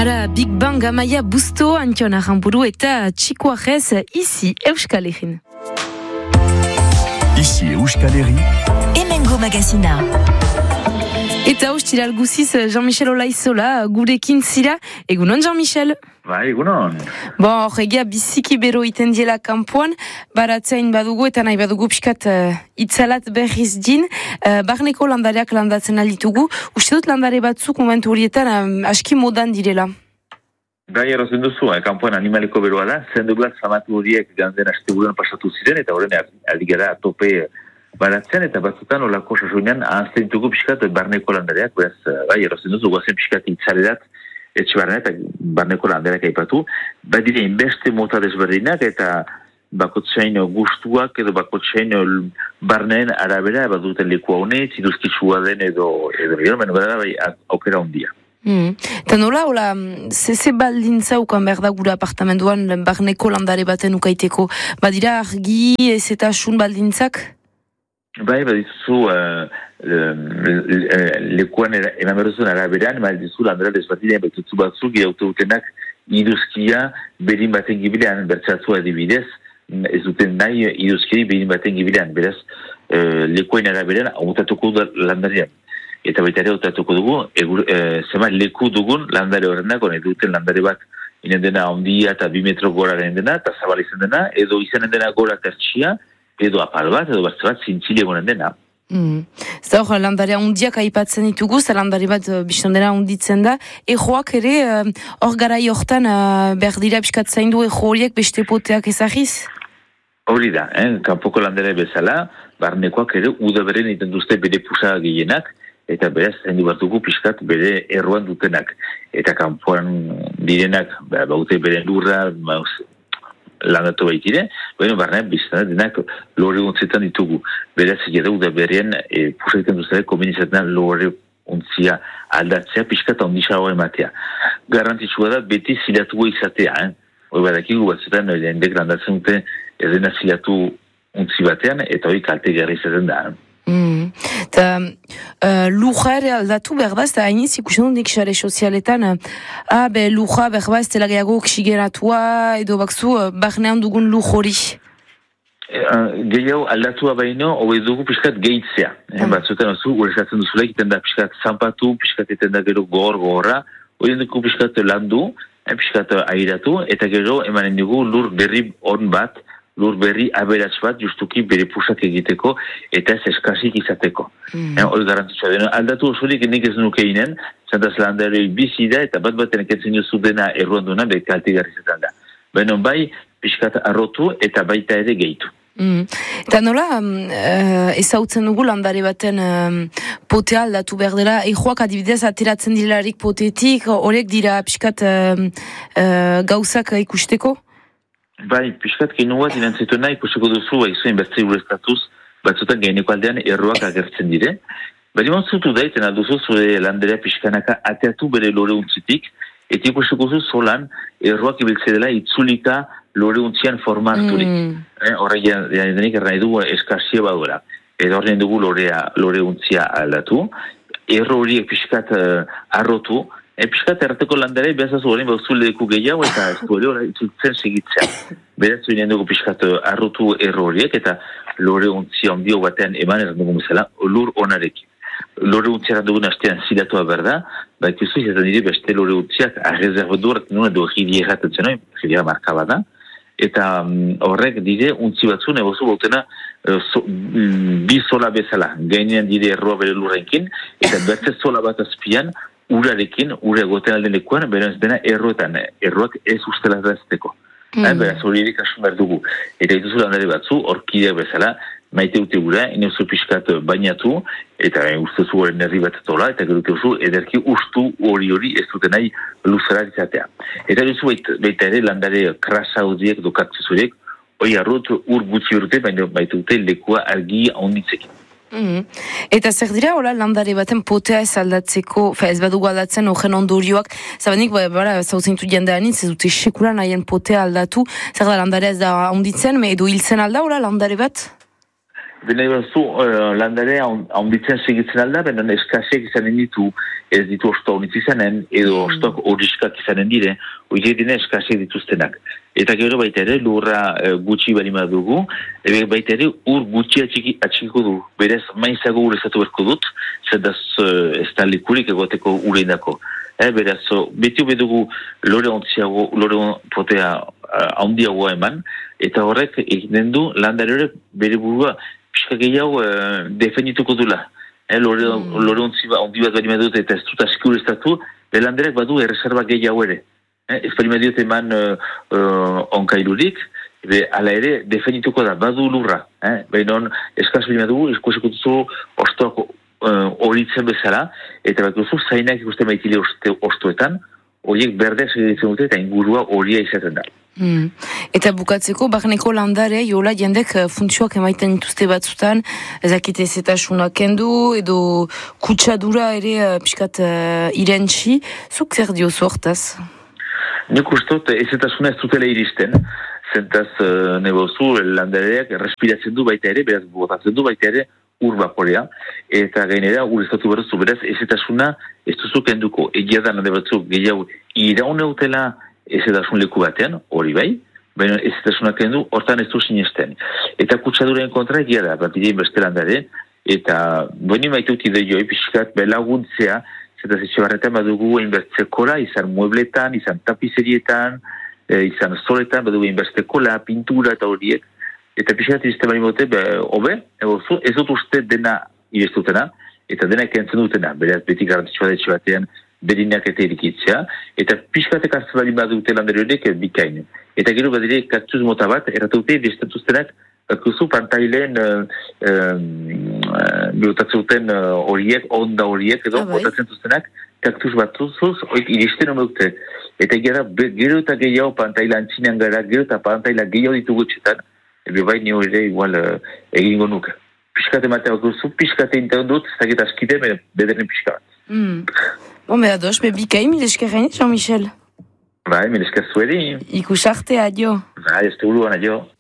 Ara, Big Bang Amaia Busto, Antion Aramburu eta Txiko Arrez, ici Euskal Herrin. Ici Euskal Herri. Hemengo Magazina. Eta ostiral guziz Jean-Michel Olaizola gurekin zira. Egunon Jean-Michel? Ba, egunon. Bon, egia biziki bero iten diela kampuan, baratzein badugu eta nahi badugu pixkat itzalat berriz din. Barneko landareak landatzen alditugu. Uste dut landare batzuk momentu horietan aski modan direla. Gai errazen duzu, kampuan animaliko beroa da, zenduglak zamatu horiek gantzen asteburuan pasatu ziren, eta horren adigara tope baratzen, eta batzutan olako sasoinan ahazten ditugu pixkat barneko landareak, beraz, gai errazen duzu, guazen pixkat itzarerat, etxe barnean eta barneko landareak aipatu, badire inbeste mota desberdinak, eta bakotxain gustuak edo bakotxain barneen arabera, baduten leku haune, ziduzkitsua den edo bera bai aukera ondia. Eta nola, ze baldintza ukan behar da gure apartamenduan barneko landare baten ukaiteko? Badira argi, ezetasun baldintzak? Bai, badizu lekuan eman berrezun araberan, badizu landara desbatidean betutzu batzuk, giraute dutenak iduzkia berin baten gibilean, bertzatua adibidez, ez duten nahi iduzkiri berin baten gibilean, beraz, lekuan araberan, autatuko landarean. Eta baita ere autatuko dugu, zema leku dugun landare horrenak, honek duten landare bat inen dena ondia eta 2 metro gora dena, eta zabal izan dena, edo izanen dena gora tertxia, edo apal bat, edo bat zintzile gonen dena. Eta hor, landarea ondiak aipatzen ditugu, eta landare bat biztandera onditzen da. Ejoak ere, hor garai hortan behar dira piskat zaindu ejo horiek beste poteak ezagiz? Hori da, kanpoko landare bezala, barnekoak ere udaberen iten duzte bere pusa gehienak, eta beraz, zaindu bat dugu piskat bere erroan dutenak. Eta kanpoan direnak, baute bere lurra, landatu baitire, barnean biztanak denak lore untzetan ditugu. Beraz, egeda udaberien pusa egiten duzte kombinizatzen lore untzia aldatzea, piskat ondisagoa ematea. Garrantzitsua da, beti zilatua izatea. Hori badakigu batzutan, endek landatzen dute edena zilatu untzi batean, eta hori kalte garri izaten da. Eta luja ere aldatu behar da, eta hainiz ikusten dut nik sare sozialetan luja behar da, ez dela gehiago oksigeratua edo bakzu barnean dugun luj hori. Gehiago aldatua baino, hori dugu piskat gehitzea. Batzutan oso, urezatzen duzula, egiten da piskat zanpatu, piskat eten da gero gogorra, hori dugu piskat landu, piskat airatu, eta gero emanen dugu lur berri on bat, lur berri aberats bat justuki bere pusak egiteko eta ez eskasik izateko. Hori garantzitsua dena. Aldatu osorik nik ez nuke inen, zantaz landarei bizi da eta bat-baten eketzen jozu dena erruan duna bere kaltigarri zetan da. Baina bai, pixkat arrotu eta baita ere gehitu. Eta nola, ezautzen dugu landare baten potea aldatu behar dela, ejoak adibidez ateratzen direlarik potetik, horiek dira pixkat gauzak ikusteko? Bai, pixkat keinu bat inantzetuna ikusiko duzu, izuen bertzei urestatuz, batzutan gaineko aldean erroak agertzen dire. Bari mantzutu da, iten alduzu zure landarea pixkanaka ateatu bere lore untzitik, eta ikusiko zu zolan erroak ibiltze dela itzulika lore untzian forma harturik. Horrek denik erran dugu eskasia baduela. Eta horrein dugu lore untzia aldatu. Erro horiek pixkat arrotu, piskat errateko landare, behazazu horrein bauzuleko gehiago eta ez du hori itzultzen segitzea. Beraz, zuen dugu piskat arrotu erro horiek eta lore untzia ondio batean eman erran dugu bezala, lur onarekin. Lore untzia erran dugun hastean zilatua berda, ikustu izaten dire beste lore untziak arrezerbadur, nuen edo jiri erraten zenoi, jiri markaba da, eta horrek dire untzi batzu nebozu bautena bi zola bezala, gainean dire erroa bere lurrenkin, eta bertze zola bat azpian, urarekin, ura egoten alden lekuan, beraz dena erroak ez ustela dazteko. Beraz hori erik asun behar dugu. Eta dituzu landare batzu, orkideak bezala, maite dute gura, inauzu pixkat bainatu, eta ustezu horren herri bat tola, eta gero ustezu ederki ustu hori ez dute nahi luzarak izatea. Eta duzu baita ere landare krasa horiek, dokatzez horiek, hori arrut ur gutxi urte, baina baita dute lekua argi onditzekin. Eta zer dira, hola, landare baten potea ez aldatzeko, ez badugu aldatzen horren ondorioak, zabenik, zauzintu jendean ez dute sekula nahien potea aldatu, zer da landare ez da onditzen, edo hiltzen alda, hola, landare bat? Bena ibazu, landarea onditzen segitzen alda, bena eskasek izanen ditu, ez ditu osto honitz izanen, edo ostok horiskak izanen dire, horiek dine eskasek dituztenak. Eta gero baita ere, lurra gutxi balima dugu, baita ere, ur gutxi atxikiko du. Berez, maizago urezatu berko dut, zendaz ez da likurik egoteko ureindako. Beraz, beti bedugu lore ontziago, lore potea handiagoa eman, eta horrek egiten du landare bere burua pixka gehiago defendituko dula. Lore ontzi handi bat bari dut eta ez dut aski ureztatu, belanderak badu erreserba gehiago ere. Ez bari dut eman onkailurik, ala ere defendituko da, badu lurra. Baina eskaz bari dugu, eskusiko duzu ostoak horitzen bezala, eta bat duzu zainak ikusten baitile ostoetan, horiek berdeak segitzen dute eta ingurua horia izaten da. Eta bukatzeko, barneko landare, jola jendek funtzioak emaiten dituzte batzutan, ezakite ezetasunak kendu, edo kutsadura ere piskat irentxi, zuk zer diozu hortaz? Nik ustot ezetasuna ez dutela iristen, zentaz nebozu landareak respiratzen du baita ere, beraz botatzen du baita ere, urbaporea, eta gainera ureztatu berrezu, beraz ezetasuna ez duzu kenduko, egia da nade batzuk gehiago iraun eutela ezetasun leku batean, hori bai, baina ezetasuna kendu, hortan ez du sinesten. Eta kutsaduren kontra egia da, bat idein beste landare, eta boni maituti da joi, pixkat belaguntzea, zetaz etxe barretan badugu inbertzekora, izan muebletan, izan tapizerietan, izan soletan, badugu inbertzekola, pintura eta horiek, eta pixkat izte bari mote, hobe, ez dut uste dena irestutena, eta dena kentzen dutena, beraz beti garantitxoa etxe batean, berinak eta erikitzea, eta pixkatek hartzen bari badute landari horiek bikain. Eta gero badire kaktuz mota bat, erratute bestatuztenak, kakuzu pantailen bihotatzen duten horiek, onda horiek, edo botatzen duztenak, kaktuz batuzuz, horiek iristen omekute. Eta gero eta gehiago pantaila antzinean gara, gero eta pantaila gehiago ditugu etxetan, bai nio ere igual egingo nuke. Piskate matea bakuzu, piskate intean dut, ez dakit askide, bederren piska bat. Bon, ados, bikain, mil eskerrein, Jean-Michel. Bai, mil esker zueri. Ikus arte, adio. Bai, ez teuluan, adio.